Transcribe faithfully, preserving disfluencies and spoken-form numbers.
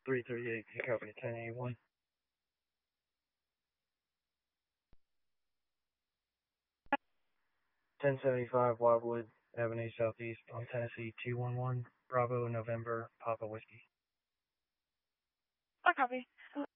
three thirty-eight, you copy ten eighty-one. ten seventy-five Wildwood Avenue Southeast on Tennessee two one one, Bravo November Papa Whiskey. I copy.